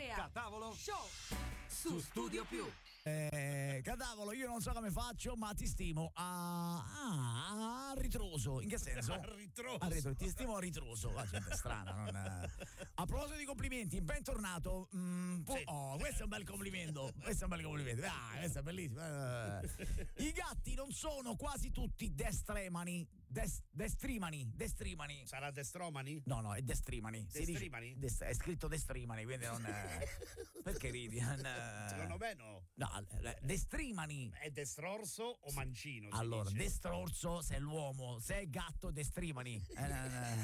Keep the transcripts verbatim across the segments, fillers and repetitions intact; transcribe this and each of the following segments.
Andrea Catavolo Show su Studio Più. Eh, Catavolo, io non so come faccio, ma ti stimo a, a, a ritroso. In che senso? A ritroso. A ritroso. Ti stimo a ritroso. La gente è strana. Non è... A proposito di complimenti, bentornato. Mm, po- Sì. Oh, questo è un bel complimento. Questo è un bel complimento. Ah, questo è bellissimo. Eh. I gatti non sono quasi tutti destremani. Des- destrimani. Destrimani. Sarà destromani? No, no, è destrimani. Si dice- Destrimani? dest- è scritto destrimani, quindi non è... Perché ridi? Non è- Secondo me no. No, destrimani. È destrorso o mancino? si Allora, dice? destrorso se è l'uomo, se è gatto destrimani. Eh, eh,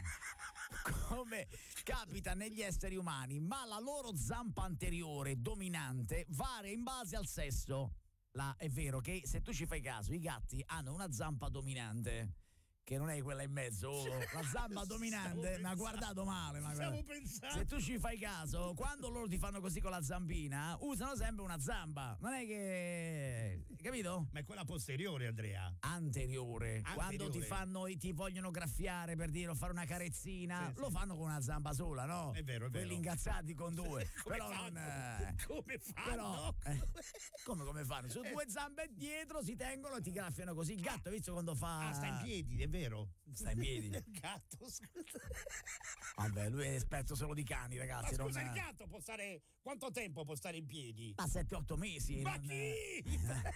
come capita negli esseri umani, ma la loro zampa anteriore dominante varia in base al sesso. La, è vero che se tu ci fai caso, i gatti hanno una zampa dominante che non è quella in mezzo, oh, la zampa dominante, mi ha guardato male. Ma Stavo guarda, pensando. se tu ci fai caso, quando loro ti fanno così con la zampina, usano sempre una zampa, non è che, capito? Ma è quella posteriore, Andrea. Anteriore, Anteriore. quando ti fanno, ti vogliono graffiare per dire o fare una carezzina, Sì, lo sì. fanno con una zampa sola, no? È vero, è vero. Quelli incazzati con due. Come però fanno? non, eh, Come fanno? però eh, come come fanno? Su due zampe dietro si tengono e ti graffiano così. Il gatto, hai visto quando fa. Ah, sta in piedi, è vero. Sta in piedi. Il gatto, scusa. Vabbè, lui è esperto solo di cani, Ma ragazzi. scusa, non... il gatto può stare. Quanto tempo può stare in piedi? A sette otto mesi. Ma non- chi?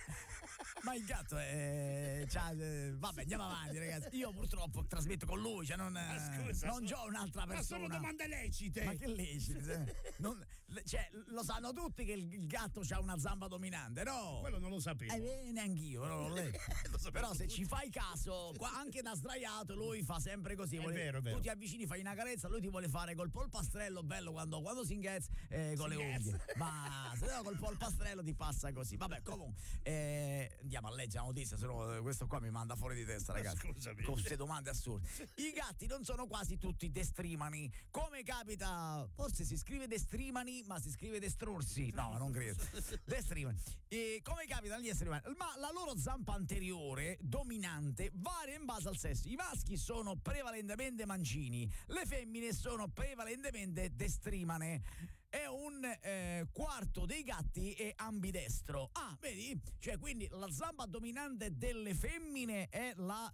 Ma il gatto è. c'ha- eh, Vabbè, andiamo avanti, ragazzi. Io purtroppo trasmetto con lui, cioè non. Ma eh, scusa, non sono- c'ho un'altra Ma persona. sono domande lecite. Ma che lecite? Non- cioè, lo sanno tutti che il il gatto ha una zampa dominante, no? Quello non lo sapevo. Eh, neanch'io, però, non le- Lo sapevo però se tutti. ci fai caso, qua anche da sdraiato lui fa sempre così. È vuole- vero, è vero. Tu ti avvicini, fai una carezza, lui ti vuole fare col polpastrello bello quando, quando si inghezza eh, con le inghezza. unghie. Ma se no col polpastrello ti passa così. Vabbè, comunque eh, andiamo a leggere la notizia, se no questo qua mi manda fuori di testa, ragazzi. Scusami. Con queste domande assurde. I gatti non sono quasi tutti destrimani. Come capita, forse si scrive destrimani, ma si scrive destrorsi. No, non credo. Destrimani. E come capita agli esseri umani? Ma la loro zampa anteriore dominante varia in base al sesso. I maschi sono prevalentemente mancini, le femmine sono prevalentemente destrimane. E un eh, quarto dei gatti è ambidestro. Ah, vedi? Cioè, quindi la zampa dominante delle femmine è la,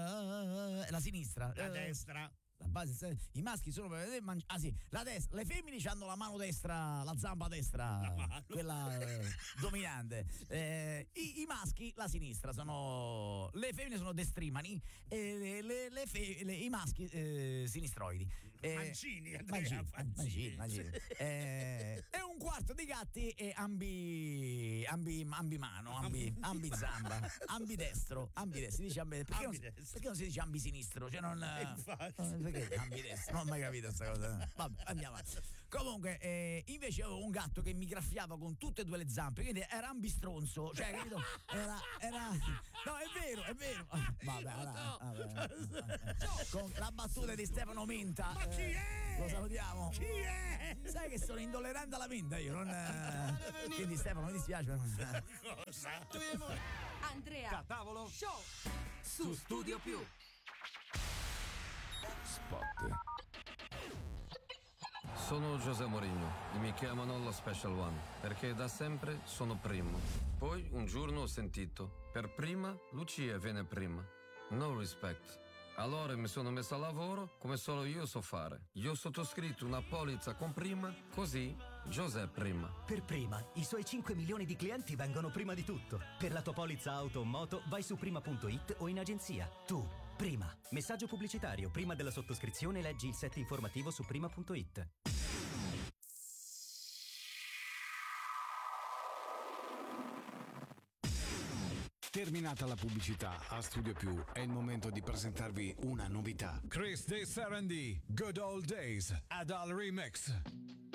eh, è la sinistra. La Eh, destra. La base, i maschi sono per man- ah sì, la destra, le femmine hanno la mano destra, la zampa destra, La mano. quella eh, dominante. Eh, i, i maschi la sinistra, sono le femmine sono destrimani e le, le, le fe- le- i maschi eh, sinistroidi. Eh, Mancini, Andrea, mancini, mancini. mancini, mancini. Eh, e un quarto dei gatti è ambi ambi ambimano, ambi ambizamba, ambidestro, ambidestro, si dice ambi, perché, non, Ambidestro. perché non si dice ambisinistro? Cioè non Eh, infatti. perché ambidestro? Non ho mai capito questa cosa. Vabbè, andiamo avanti. Comunque, eh, invece avevo un gatto che mi graffiava con tutte e due le zampe, quindi era ambistronzo, cioè, capito? Era, era... No, è vero, è vero. Vabbè, allora, vabbè. Con la battuta di Stefano Menta. Ma chi è? Lo salutiamo. Chi è? Sai che sono intollerante alla menta io, non. eh, Quindi Stefano mi dispiace. ma- Cosa? Andrea Catavolo Show su Studio Più. Sono José Mourinho e mi chiamano lo Special One perché da sempre sono primo. Poi un giorno ho sentito, per prima Lucia viene prima. No respect. Allora mi sono messo a lavoro come solo io so fare. Io ho sottoscritto una polizza con prima, così José prima. Per prima, i suoi cinque milioni di clienti vengono prima di tutto. Per la tua polizza auto o moto vai su prima punto it o in agenzia. Tu, prima. Messaggio pubblicitario. Prima della sottoscrizione leggi il set informativo su prima punto it. Terminata la pubblicità, a Studio Più è il momento di presentarvi una novità. Chris De Sarandi, Good Old Days, Adal Remix.